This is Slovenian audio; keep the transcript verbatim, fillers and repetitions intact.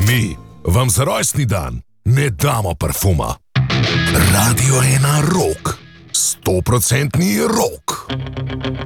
Mi vam za rojstni dan ne damo parfuma. Radio ena Rock. Stoprocentni rock.